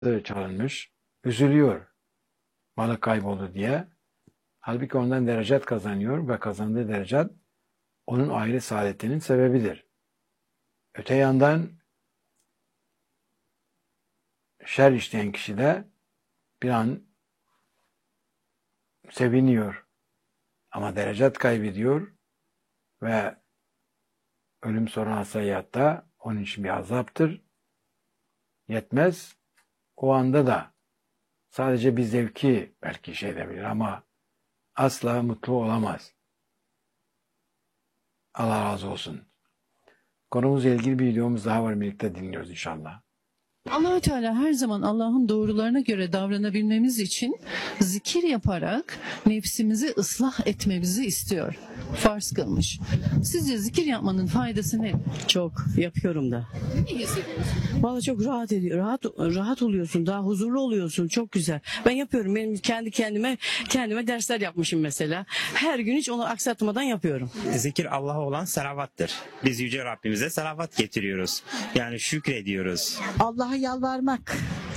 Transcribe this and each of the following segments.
çalınmış, üzülüyor malı kayboldu diye. Halbuki ondan derecat kazanıyor ve kazandığı derecat onun aile saadetinin sebebidir. Öte yandan şer işleyen kişi de bir an seviniyor ama derecat kaybediyor ve ölüm sonrası hayatta onun için bir azaptır. Yetmez. O anda da sadece bir zevki belki şey edebilir ama asla mutlu olamaz. Allah razı olsun. Konumuzla ilgili bir videomuz daha var. Birlikte dinliyoruz inşallah. Allah-u Teala her zaman Allah'ın doğrularına göre davranabilmemiz için zikir yaparak nefsimizi ıslah etmemizi istiyor. Farz kılmış. Sizce zikir yapmanın faydası ne? Çok yapıyorum da. Ne hissediyorsunuz? Vallahi çok rahat ediyor. Rahat oluyorsun, daha huzurlu oluyorsun. Çok güzel. Ben yapıyorum. Benim kendime dersler yapmışım mesela. Her gün hiç onu aksatmadan yapıyorum. Zikir Allah'a olan salavattır. Biz Yüce Rabbimize salavat getiriyoruz. Yani şükrediyoruz. Allah'a yalvarmak,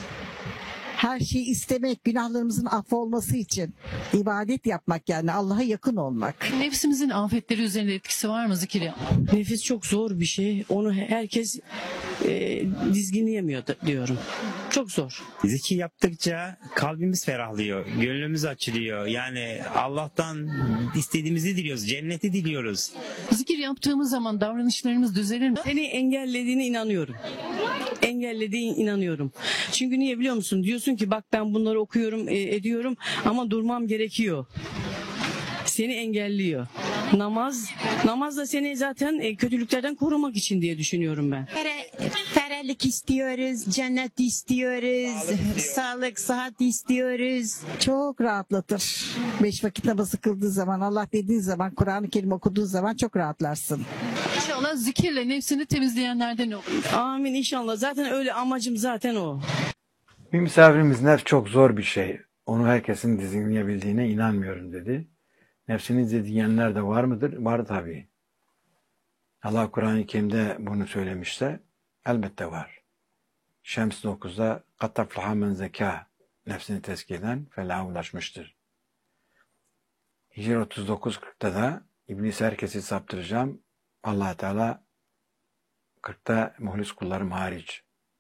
her şeyi istemek, günahlarımızın affolması için ibadet yapmak, yani Allah'a yakın olmak. Nefsimizin afetleri üzerinde etkisi var mı zikir yapmak? Nefis çok zor bir şey. Onu herkes dizginleyemiyor diyorum. Çok zor. Zikir yaptıkça kalbimiz ferahlıyor, gönlümüz açılıyor. Yani Allah'tan istediğimizi diliyoruz, cenneti diliyoruz. Zikir yaptığımız zaman davranışlarımız düzelir mi? Seni engellediğine inanıyorum. Engellediğine inanıyorum. Çünkü niye biliyor musun? Diyorsun ki bak ben bunları okuyorum, ediyorum ama durmam gerekiyor. Seni engelliyor. Namaz da seni zaten kötülüklerden korumak için diye düşünüyorum ben. Ferahlık istiyoruz, cennet istiyoruz, sağlık, sıhhat istiyoruz. Çok rahatlatır. 5 vakit namazı kıldığı zaman, Allah dediği zaman, Kur'an-ı Kerim okuduğu zaman çok rahatlarsın. İnşallah zikirle nefsini temizleyenlerden olur. Amin inşallah. Zaten öyle, amacım zaten o. Bir misafirimiz nefs çok zor bir şey. Onu herkesin dizginleyebildiğine inanmıyorum dedi. Nefsini dizginleyenler de var mıdır? Var tabii. Allah Kur'an-ı Kerim'de bunu söylemişse elbette var. Şems 9'da قَدْ تَفْلَحَ مَنْ زَكَى nefsini tezkiye eden felaha ulaşmıştır. Hicr 39-40'da da İblis herkesi saptıracağım. Allah Teala 40'ta muhlis kullarım hariç.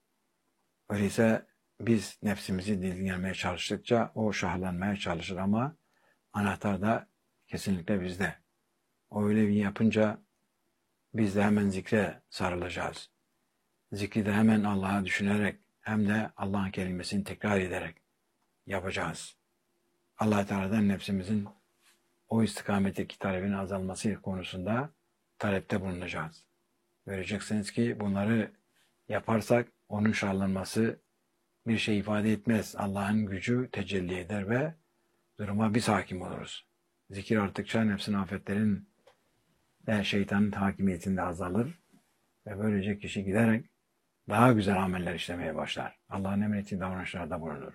Öyleyse biz nefsimizi dinlemeye çalıştıkça o şahlanmaya çalışır ama anahtar da kesinlikle bizde. O öyle bir yapınca biz de hemen zikre sarılacağız. Zikri de hemen Allah'a düşünerek hem de Allah'ın kelimesini tekrar ederek yapacağız. Allah Teala'dan nefsimizin o istikametteki talebinin azalması konusunda talepte bulunacağız. Göreceksiniz ki bunları yaparsak onun şahlanması bir şey ifade etmez. Allah'ın gücü tecelli eder ve duruma biz hakim oluruz. Zikir arttıkça nefsin afetlerin ve şeytanın hakimiyetinde azalır ve böylece kişi giderek daha güzel ameller işlemeye başlar. Allah'ın emrettiği davranışlarda bulunur.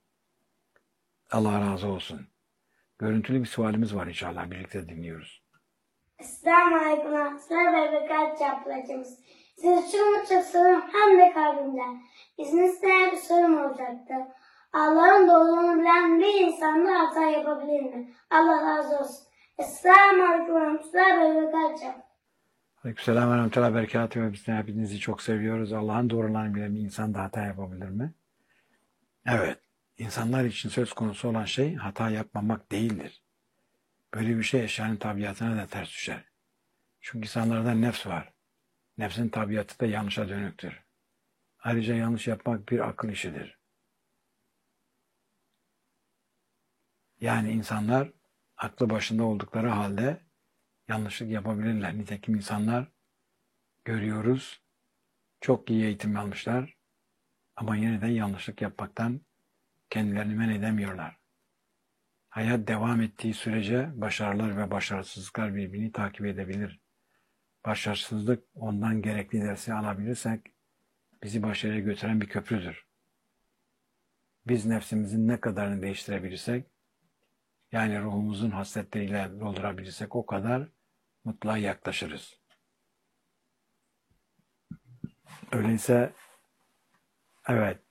Allah razı olsun. Görüntülü bir sualimiz var inşallah. Birlikte dinliyoruz. Selamünaleyküm ve berekat ablacığımız. Size çok çok sorum hem de kalbimden. İzninizle bir sorum olacaktı. Allah'ın doğruluğunu bilen bir insan da hata yapabilir mi? Allah razı olsun. Selamünaleyküm ve berekat. Aleykümselam ve rahmetullahi ve berekatuhu. Biz de hepinizi çok seviyoruz. Allah'ın doğrularını bilen bir insan da hata yapabilir mi? Evet. İnsanlar için söz konusu olan şey hata yapmamak değildir. Böyle bir şey eşyanın tabiatına da ters düşer. Çünkü insanlarda nefs var. Nefsin tabiatı da yanlışa dönüktür. Ayrıca yanlış yapmak bir akıl işidir. Yani insanlar aklı başında oldukları halde yanlışlık yapabilirler. Nitekim insanlar görüyoruz, çok iyi eğitim almışlar ama yine de yanlışlık yapmaktan kendilerini men edemiyorlar. Hayat devam ettiği sürece başarılar ve başarısızlıklar birbirini takip edebilir. Başarısızlık ondan gerekli dersi alabilirsek bizi başarıya götüren bir köprüdür. Biz nefsimizin ne kadarını değiştirebilirsek, yani ruhumuzun hasletleriyle doldurabilirsek o kadar mutluluğa yaklaşırız. Öyleyse evet,